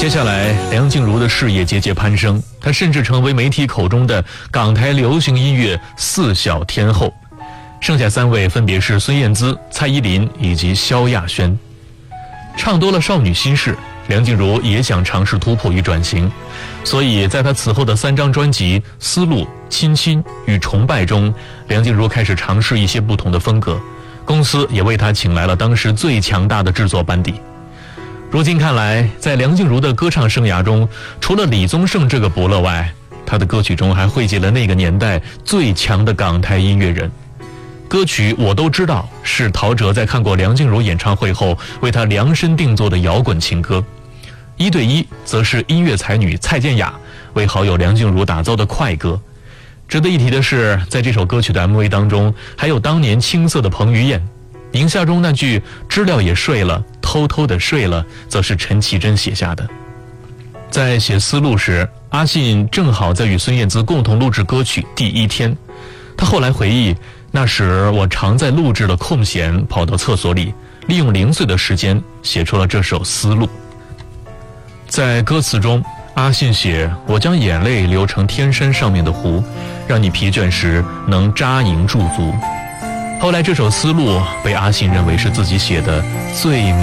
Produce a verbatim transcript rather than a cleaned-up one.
接下来，梁静茹的事业节节攀升，她甚至成为媒体口中的港台流行音乐四小天后。剩下三位分别是孙燕姿、蔡依林以及萧亚轩。唱多了少女心事，梁静茹也想尝试突破与转型，所以在她此后的三张专辑《丝路》《亲亲》与《崇拜》中，梁静茹开始尝试一些不同的风格，公司也为她请来了当时最强大的制作班底。如今看来，在梁静茹的歌唱生涯中，除了李宗盛这个伯乐外，她的歌曲中还汇集了那个年代最强的港台音乐人。歌曲我都知道是陶喆在看过梁静茹演唱会后为她量身定做的摇滚情歌，一对一则是音乐才女蔡健雅为好友梁静茹打造的快歌。值得一提的是，在这首歌曲的 M V 当中，还有当年青涩的彭于晏，宁夏中那句知了也睡了，偷偷的睡了，则是陈绮贞写下的。在写丝路时，阿信正好在与孙燕姿共同录制歌曲第一天，他后来回忆，那时我常在录制的空闲跑到厕所里，利用零碎的时间写出了这首丝路。在歌词中，阿信写，我将眼泪流成天山上面的湖，让你疲倦时能扎营驻足。后来这首丝路被阿信认为是自己写的最美